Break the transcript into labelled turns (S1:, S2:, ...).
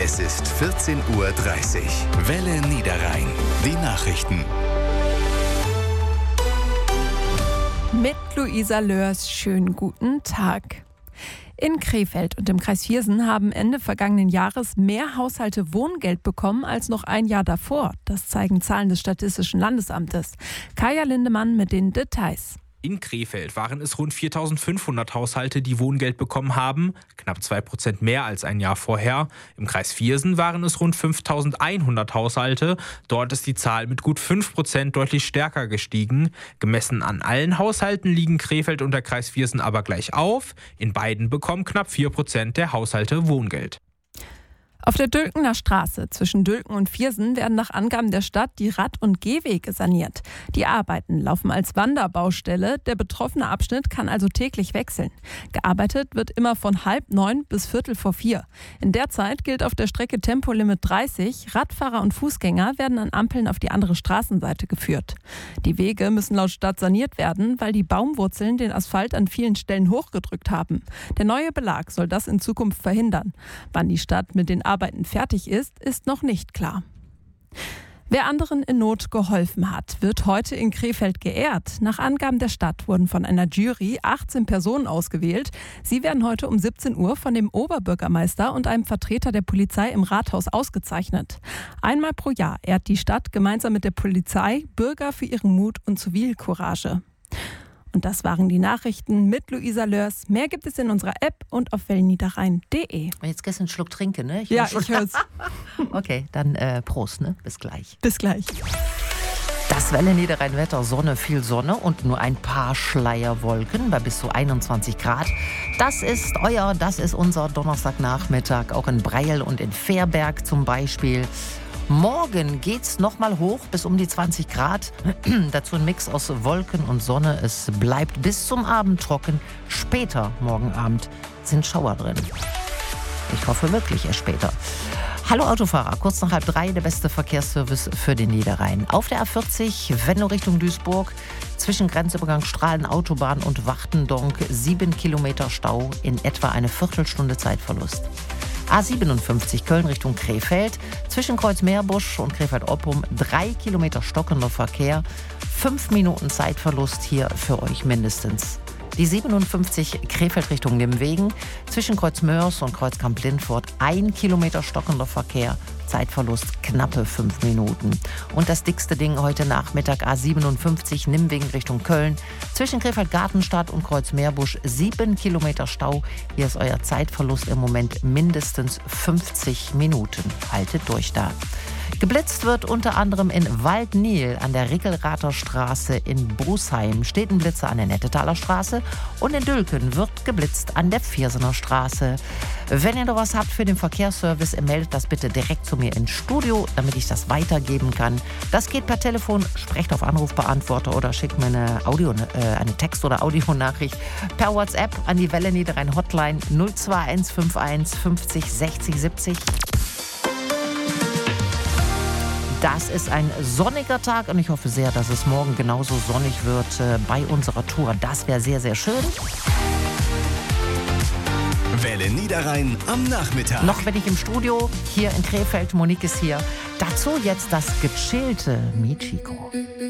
S1: Es ist 14:30 Uhr. Welle Niederrhein. Die Nachrichten.
S2: Mit Luisa Lörs, schönen guten Tag. In Krefeld und im Kreis Viersen haben Ende vergangenen Jahres mehr Haushalte Wohngeld bekommen als noch ein Jahr davor. Das zeigen Zahlen des Statistischen Landesamtes. Kaya Lindemann mit den Details.
S3: In Krefeld waren es rund 4.500 Haushalte, die Wohngeld bekommen haben, knapp 2% mehr als ein Jahr vorher. Im Kreis Viersen waren es rund 5.100 Haushalte. Dort ist die Zahl mit gut 5% deutlich stärker gestiegen. Gemessen an allen Haushalten liegen Krefeld und der Kreis Viersen aber gleich auf. In beiden bekommen knapp 4% der Haushalte Wohngeld.
S2: Auf der Dülkener Straße zwischen Dülken und Viersen werden nach Angaben der Stadt die Rad- und Gehwege saniert. Die Arbeiten laufen als Wanderbaustelle. Der betroffene Abschnitt kann also täglich wechseln. Gearbeitet wird immer von 8:30 bis 3:45. In der Zeit gilt auf der Strecke Tempolimit 30. Radfahrer und Fußgänger werden an Ampeln auf die andere Straßenseite geführt. Die Wege müssen laut Stadt saniert werden, weil die Baumwurzeln den Asphalt an vielen Stellen hochgedrückt haben. Der neue Belag soll das in Zukunft verhindern. Wann die Stadt mit den Arbeiten fertig ist noch nicht klar. Wer anderen in Not geholfen hat, wird heute in Krefeld geehrt. Nach Angaben der Stadt wurden von einer Jury 18 Personen ausgewählt. Sie werden heute um 17 Uhr von dem Oberbürgermeister und einem Vertreter der Polizei im Rathaus ausgezeichnet. Einmal pro Jahr ehrt die Stadt gemeinsam mit der Polizei Bürger für ihren Mut und Zivilcourage. Und das waren die Nachrichten mit Luisa Lörs. Mehr gibt es in unserer App und auf welleniederrhein.de.
S4: Jetzt gestern einen Schluck trinken, ne?
S2: Ich hör's.
S4: Okay, dann Prost, ne? Bis gleich.
S2: Bis gleich.
S4: Das Welle Niederrhein Wetter, Sonne, viel Sonne und nur ein paar Schleierwolken bei bis zu 21 Grad. Das ist unser Donnerstagnachmittag, auch in Breil und in Fehrberg zum Beispiel. Morgen geht's nochmal hoch bis um die 20 Grad. Dazu ein Mix aus Wolken und Sonne. Es bleibt bis zum Abend trocken. Später, morgen Abend, sind Schauer drin. Ich hoffe wirklich erst später. Hallo Autofahrer, kurz nach 2:30 der beste Verkehrsservice für den Niederrhein. Auf der A40, wenn du Richtung Duisburg, zwischen Grenzübergang Strahlen Autobahn und Wachtendonk 7 Kilometer Stau, in etwa eine Viertelstunde Zeitverlust. A57 Köln Richtung Krefeld, zwischen Kreuzmeerbusch und Krefeld-Oppum 3 Kilometer stockender Verkehr, 5 Minuten Zeitverlust hier für euch mindestens. Die 57 Krefeld Richtung Nimwegen, zwischen Kreuzmörs und Kreuzkamp-Lindfort 1 Kilometer stockender Verkehr, Zeitverlust knappe 5 Minuten. Und das dickste Ding heute Nachmittag A57 Nimwegen Richtung Köln, zwischen Krefeld-Gartenstadt und Kreuzmeerbusch 7 Kilometer Stau. Hier ist euer Zeitverlust im Moment mindestens 50 Minuten. Haltet durch da. Geblitzt wird unter anderem in Waldnil an der Rickelrather Straße in Brusheim, steht ein Blitzer an der Nettetaler Straße und in Dülken wird geblitzt an der Viersener Straße. Wenn ihr noch was habt für den Verkehrsservice, meldet das bitte direkt zu mir ins Studio, damit ich das weitergeben kann. Das geht per Telefon, sprecht auf Anrufbeantworter oder schickt mir eine Text- oder Audionachricht per WhatsApp an die Welle Niederrhein Hotline 02151 50 60 70. Das ist ein sonniger Tag und ich hoffe sehr, dass es morgen genauso sonnig wird bei unserer Tour. Das wäre sehr, sehr schön.
S1: Welle Niederrhein am Nachmittag.
S4: Noch bin ich im Studio, hier in Krefeld. Monique ist hier. Dazu jetzt das gechillte Michiko.